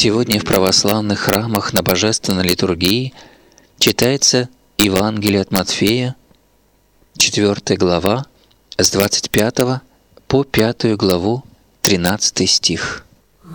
Сегодня в православных храмах на Божественной литургии читается Евангелие от Матфея, 4 глава, с 25 по 5 главу, 13 стих.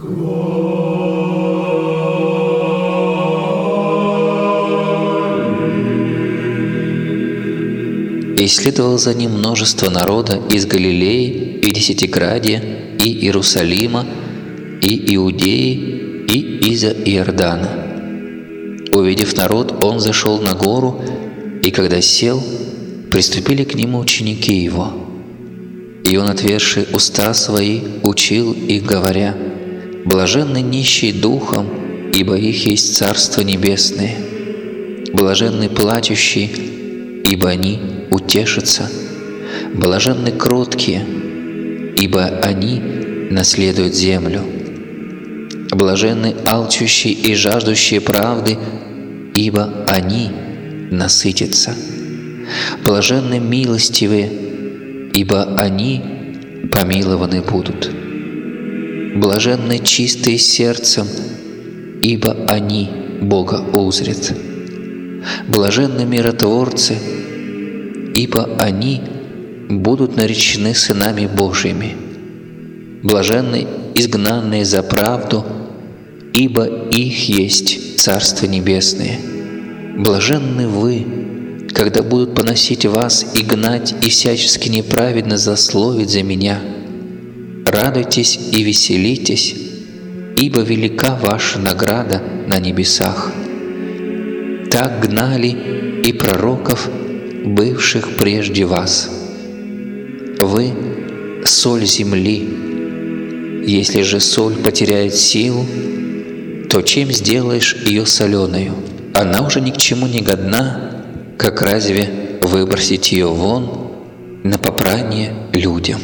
«И следовало за ним множество народа из Галилеи и Десятиградия, и Иерусалима, и Иудеи, и из-за Иордана. Увидев народ, он зашел на гору, и когда сел, приступили к нему ученики его. И он, отверши уста свои, учил их, говоря: блаженны нищие духом, ибо их есть Царство Небесное. Блаженны плачущие, ибо они утешатся. Блаженны кроткие, ибо они наследуют землю. Блаженны алчущие и жаждущие правды, ибо они насытятся. Блаженны милостивые, ибо они помилованы будут. Блаженны чистые сердцем, ибо они Бога узрят. Блаженны миротворцы, ибо они будут наречены сынами Божьими. Блаженны изгнанные за правду, ибо их есть Царство Небесное. Блаженны вы, когда будут поносить вас и гнать, и всячески неправедно злословить за Меня. Радуйтесь и веселитесь, ибо велика ваша награда на небесах. Так гнали и пророков, бывших прежде вас. Вы — соль земли. Если же соль потеряет силу, то чем сделаешь ее соленою? Она уже ни к чему не годна, как разве выбросить ее вон на попрание людям?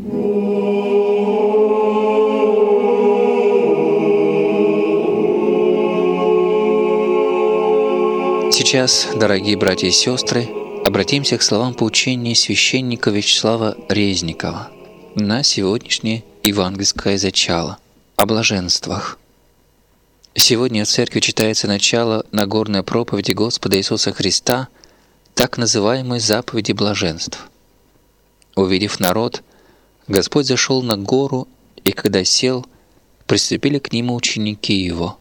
Сейчас, дорогие братья и сестры, обратимся к словам поучения священника Вячеслава Резникова на сегодняшнее евангельское зачало о блаженствах. Сегодня в церкви читается начало Нагорной проповеди Господа Иисуса Христа, так называемой заповеди блаженств. Увидев народ, Господь зашел на гору, и когда сел, приступили к Нему ученики Его.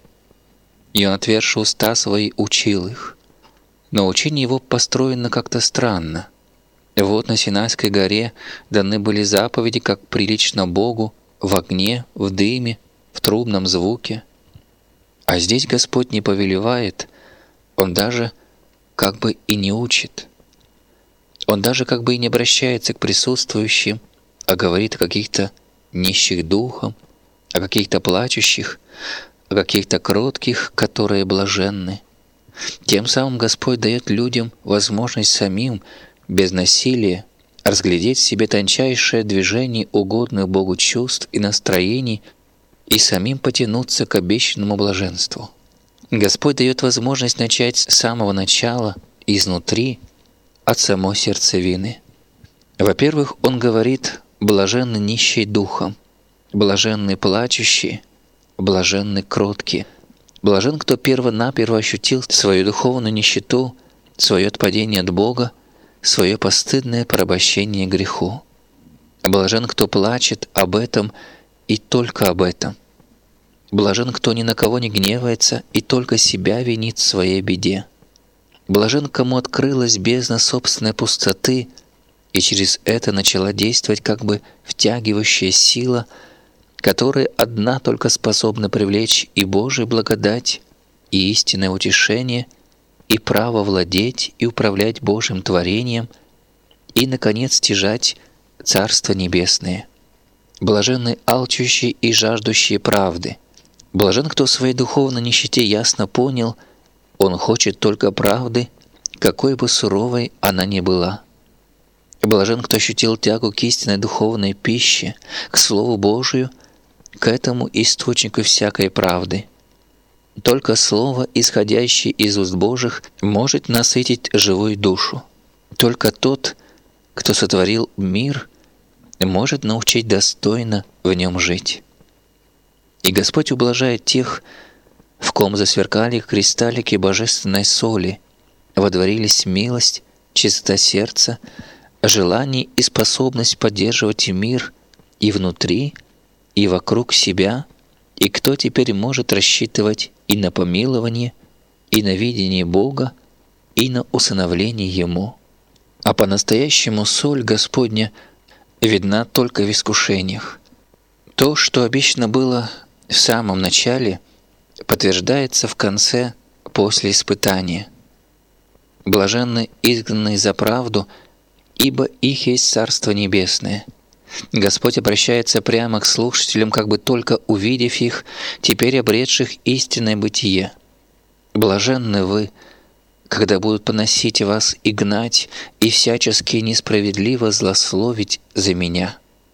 И Он, отверши уста свои, учил их. Но учение Его построено как-то странно. Вот на Синайской горе даны были заповеди, как прилично Богу, в огне, в дыме, в трубном звуке. А здесь Господь не повелевает, Он даже как бы и не учит. Он даже как бы и не обращается к присутствующим, а говорит о каких-то нищих духом, о каких-то плачущих, о каких-то кротких, которые блаженны. Тем самым Господь дает людям возможность самим, без насилия, разглядеть в себе тончайшее движение угодных Богу чувств и настроений и самим потянуться к обещанному блаженству. Господь дает возможность начать с самого начала, изнутри, от самой сердцевины. Во-первых, Он говорит: блаженны нищие духом, блаженны плачущие, блаженны кроткие. Блажен, кто перво-наперво ощутил свою духовную нищету, свое отпадение от Бога, свое постыдное порабощение греху. Блажен, кто плачет об этом и только об этом. Блажен, кто ни на кого не гневается и только себя винит в своей беде. Блажен, кому открылась бездна собственной пустоты, и через это начала действовать как бы втягивающая сила, которая одна только способна привлечь и Божию благодать, и истинное утешение, и право владеть и управлять Божьим творением, и, наконец, стяжать Царство Небесное. Блаженны алчущие и жаждущие правды. Блажен, кто в своей духовной нищете ясно понял, он хочет только правды, какой бы суровой она ни была. Блажен, кто ощутил тягу к истинной духовной пище, к Слову Божию, к этому источнику всякой правды. Только Слово, исходящее из уст Божьих, может насытить живую душу. Только тот, кто сотворил мир, может научить достойно в нем жить. И Господь ублажает тех, ком засверкали кристаллики божественной соли, водворились милость, чистота сердца, желание и способность поддерживать мир и внутри, и вокруг себя, и кто теперь может рассчитывать и на помилование, и на видение Бога, и на усыновление Ему. А по-настоящему соль Господня видна только в искушениях. То, что обещано было в самом начале, подтверждается в конце после испытания. Блаженны изгнанные за правду, ибо их есть Царство Небесное. Господь обращается прямо к слушателям, как бы только увидев их, теперь обретших истинное бытие. Блаженны вы, когда будут поносить вас и гнать, и всячески несправедливо злословить за Меня.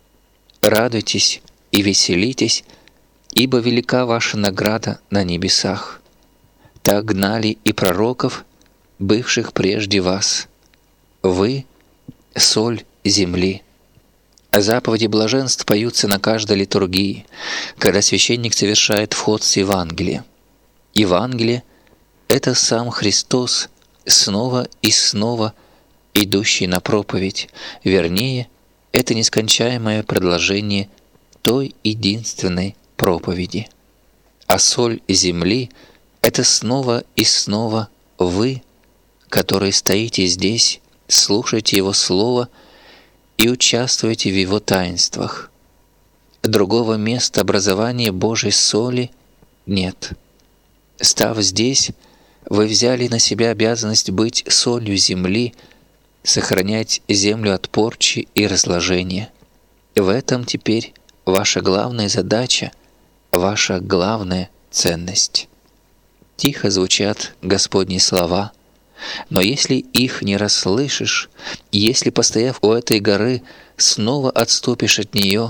Радуйтесь и веселитесь, ибо велика ваша награда на небесах. Так гнали и пророков, бывших прежде вас. Вы — соль земли. Заповеди блаженств поются на каждой литургии, когда священник совершает вход с Евангелия. Евангелие — это сам Христос, снова и снова идущий на проповедь, вернее, это нескончаемое продолжение той единственной проповеди. А соль земли — это снова и снова вы, которые стоите здесь, слушаете Его Слово и участвуете в Его таинствах. Другого места образования Божьей соли нет. Став здесь, вы взяли на себя обязанность быть солью земли, сохранять землю от порчи и разложения. В этом теперь ваша главная задача, ваша главная ценность. Тихо звучат Господни слова, но если их не расслышишь, если, постояв у этой горы, снова отступишь от нее,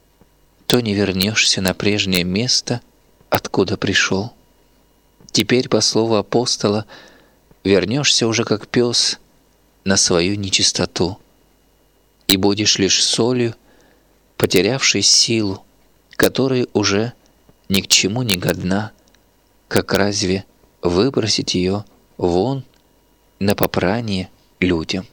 то не вернешься на прежнее место, откуда пришел. Теперь, по слову апостола, вернешься уже как пес на свою нечистоту и будешь лишь солью, потерявшей силу, которая уже ни к чему не годна, как разве выбросить ее вон на попрание людям?